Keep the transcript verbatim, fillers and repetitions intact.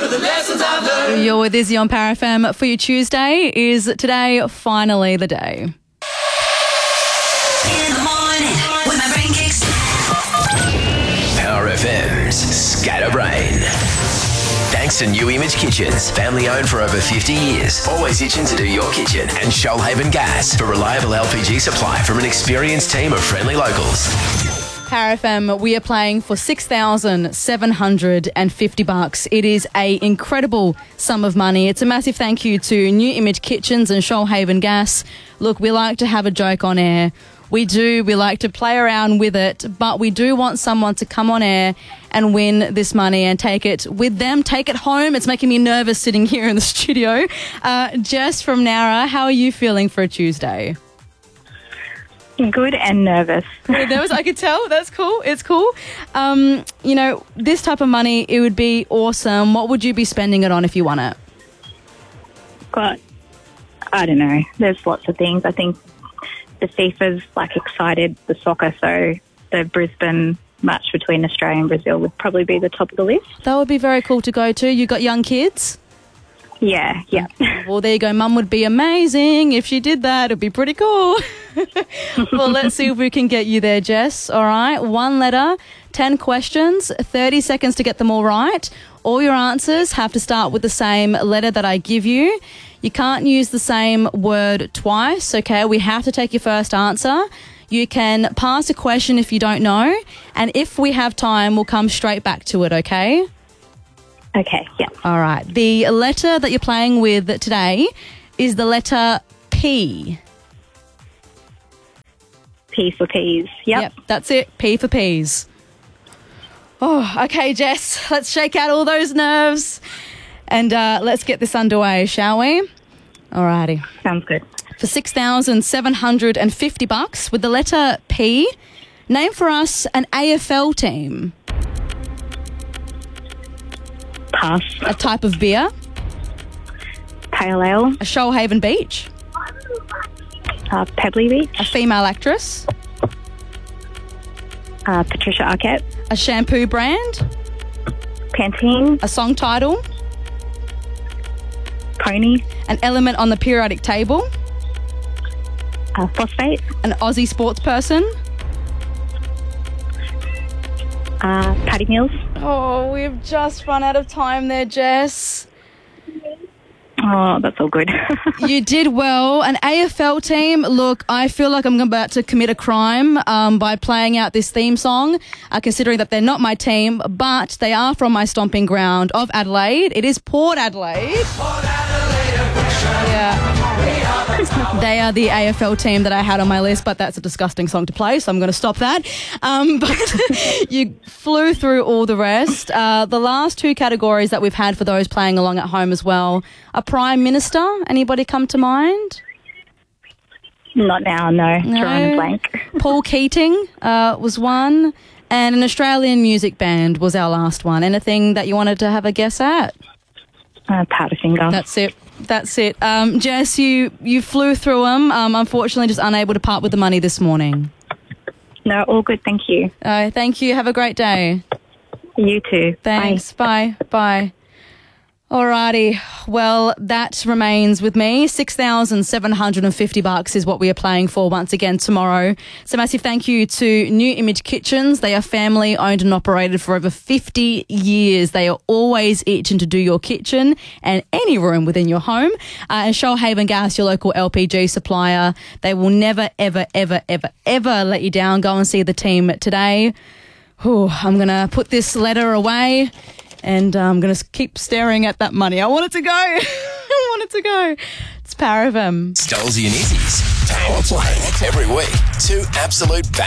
the lessons I've learned. You're with Izzy on Power F M for your Tuesday. Is today finally the day? In the morning, when my brain kicks. Power F M's Scatterbrain. Thanks to New Image Kitchens, family owned for over fifty years. Always itching to do your kitchen. And Shoalhaven Gas for reliable L P G supply from an experienced team of friendly locals. Power F M, we are playing for six thousand seven hundred fifty bucks. It is a incredible sum of money. It's a massive thank you to New Image Kitchens and Shoalhaven Gas. Look, we like to have a joke on air. We do. We like to play around with it, but we do want someone to come on air and win this money and take it with them, take it home. It's making me nervous sitting here in the studio. Uh, Jess from Nowra, how are you feeling for a Tuesday? Good and nervous. Good, nervous. I could tell. That's cool. It's cool. Um, you know, this type of money, it would be awesome. What would you be spending it on if you won it? Got, I don't know. There's lots of things. I think the FIFA's like excited, the soccer, so the Brisbane match between Australia and Brazil would probably be the top of the list. That would be very cool to go to. You got young kids? Yeah, yeah. Well, there you go. Mum would be amazing if she did that. It'd be pretty cool. Well, let's see if we can get you there, Jess. All right. One letter, ten questions, thirty seconds to get them all right. All your answers have to start with the same letter that I give you. You can't use the same word twice, okay? We have to take your first answer. You can pass a question if you don't know. And if we have time, we'll come straight back to it, okay? Okay, yeah. All right. The letter that you're playing with today is the letter P. P for peas. Yep. Yep, that's it. P for peas. Oh, okay, Jess. Let's shake out all those nerves and uh, let's get this underway, shall we? All righty. Sounds good. For six thousand seven hundred fifty bucks with the letter P, name for us an A F L team. Pass. A type of beer. Pale ale. A Shoalhaven beach. Uh, Pebbly Beach. A female actress. Uh, Patricia Arquette. A shampoo brand. Pantene. A song title. Pony. An element on the periodic table. Uh, phosphate. An Aussie sports person. Uh, Paddy Mills. Oh, we've just run out of time there, Jess. Oh, that's all good. You did well. An A F L team. Look, I feel like I'm about to commit a crime um, by playing out this theme song, uh, considering that they're not my team, but they are from my stomping ground of Adelaide. It is Port Adelaide. Port Adelaide. Yeah. They are the A F L team that I had on my list, but that's a disgusting song to play, so I'm going to stop that. Um, but you flew through all the rest. Uh, the last two categories that we've had for those playing along at home as well. A Prime Minister, anybody come to mind? Not now, no. No. Drawing a blank. Paul Keating uh, was one, and an Australian music band was our last one. Anything that you wanted to have a guess at? Uh, Powderfinger. That's it. That's it. Um, Jess, you, you flew through them. Um, unfortunately, just unable to part with the money this morning. No, all good, thank you. Uh, thank you. Have a great day. You too. Thanks. Bye. Bye. Bye. Alrighty. Well, that remains with me. six thousand seven hundred fifty bucks is what we are playing for once again tomorrow. So massive thank you to New Image Kitchens. They are family owned and operated for over fifty years. They are always itching to do your kitchen and any room within your home. Uh, and Shoalhaven Gas, your local L P G supplier. They will never, ever, ever, ever, ever let you down. Go and see the team today. Whew, I'm going to put this letter away. And uh, I'm going to keep staring at that money. I want it to go. I want it to go. It's Power F M. Stolzy and Izzy's Power Play every week. Two absolute bangers.